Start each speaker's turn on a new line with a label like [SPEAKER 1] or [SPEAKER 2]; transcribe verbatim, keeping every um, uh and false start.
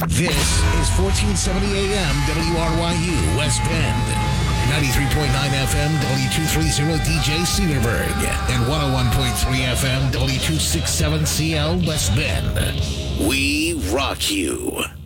[SPEAKER 1] This is fourteen seventy A M W R Y U West Bend, ninety-three point nine F M W two thirty D J Cedarburg, and one oh one point three F M W two sixty-seven C L West Bend. We rock you.